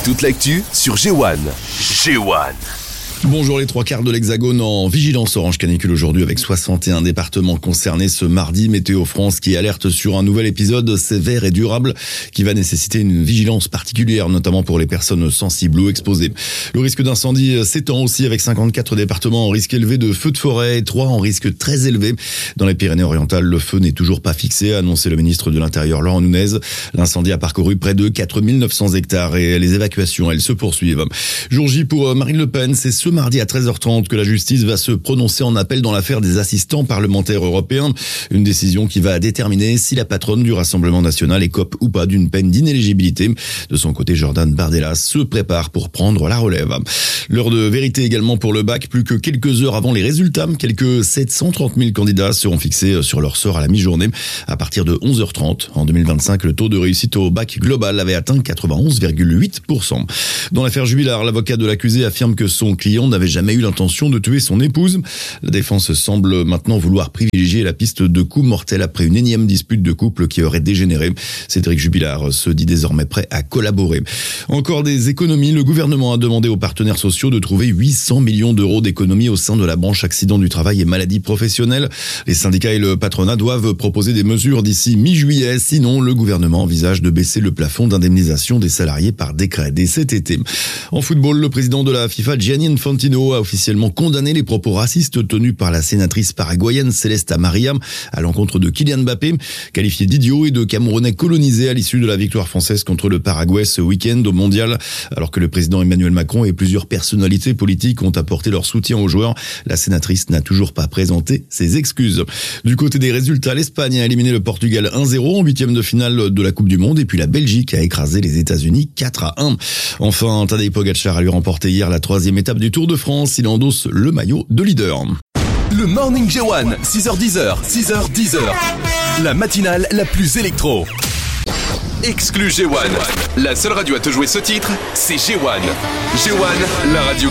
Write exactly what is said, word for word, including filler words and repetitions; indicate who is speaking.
Speaker 1: Toute l'actu sur G un. G un.
Speaker 2: Bonjour, les trois quarts de l'Hexagone en vigilance orange canicule aujourd'hui avec soixante et un départements concernés ce mardi. Météo France qui alerte sur un nouvel épisode sévère et durable qui va nécessiter une vigilance particulière, notamment pour les personnes sensibles ou exposées. Le risque d'incendie s'étend aussi avec cinquante-quatre départements en risque élevé de feux de forêt et trois en risque très élevé. Dans les Pyrénées-Orientales, le feu n'est toujours pas fixé, a annoncé le ministre de l'Intérieur Laurent Nunez. L'incendie a parcouru près de quatre mille neuf cents hectares et les évacuations, elles se poursuivent. Jour J pour Marine Le Pen, c'est ce mardi à treize heures trente que la justice va se prononcer en appel dans l'affaire des assistants parlementaires européens. Une décision qui va déterminer si la patronne du Rassemblement national écope ou pas d'une peine d'inéligibilité. De son côté, Jordan Bardella se prépare pour prendre la relève. L'heure de vérité également pour le bac. Plus que quelques heures avant les résultats, quelques sept cent trente mille candidats seront fixés sur leur sort à la mi-journée. À partir de onze heures trente, en deux mille vingt-cinq, le taux de réussite au bac global avait atteint quatre-vingt-onze virgule huit pour cent. Dans l'affaire Jubilard, l'avocat de l'accusé affirme que son client n'avait jamais eu l'intention de tuer son épouse. La défense semble maintenant vouloir privilégier la piste de coup mortel après une énième dispute de couple qui aurait dégénéré. Cédric Jubilard se dit désormais prêt à collaborer. Encore des économies. Le gouvernement a demandé aux partenaires sociaux de trouver huit cents millions d'euros d'économies au sein de la branche accident du travail et maladies professionnelles. Les syndicats et le patronat doivent proposer des mesures d'ici mi-juillet. Sinon, le gouvernement envisage de baisser le plafond d'indemnisation des salariés par décret dès cet été. En football, le président de la FIFA, Gianni Infantino, a officiellement condamné les propos racistes tenus par la sénatrice paraguayenne Celeste Amaria à l'encontre de Kylian Mbappé, qualifié d'idiot et de Camerounais colonisés à l'issue de la victoire française contre le Paraguay ce week-end au Mondial. Alors que le président Emmanuel Macron et plusieurs personnalités politiques ont apporté leur soutien aux joueurs, la sénatrice n'a toujours pas présenté ses excuses. Du côté des résultats, l'Espagne a éliminé le Portugal un zéro en huitième de finale de la Coupe du Monde et puis la Belgique a écrasé les États-Unis quatre à un. Enfin, Tadej Pogacar a lui remporté hier la troisième étape du Tour de France. Il endosse le maillot de leader.
Speaker 1: Le Morning G un, six heures dix, six heures dix. La matinale la plus électro. Exclu G un. La seule radio à te jouer ce titre, c'est G un. G un, la radio